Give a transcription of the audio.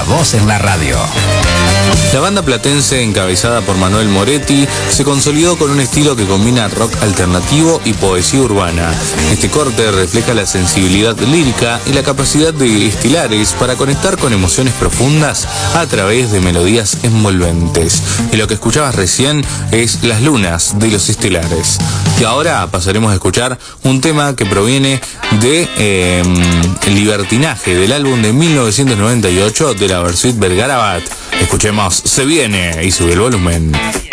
voz en la radio. La banda platense, encabezada por Manuel Moretti, se consolidó con un estilo que combina rock alternativo y poesía urbana. Este corte refleja la sensibilidad lírica y la capacidad de Estelares para conectar con emociones profundas a través de melodías envolventes. Y lo que escuchabas recién es Las Lunas de los Estelares. Y ahora pasaremos a escuchar un tema que proviene de Libertinaje, del álbum de 1998 de la Versuit Vergarabat. Escuchemos Se Viene y sube el volumen.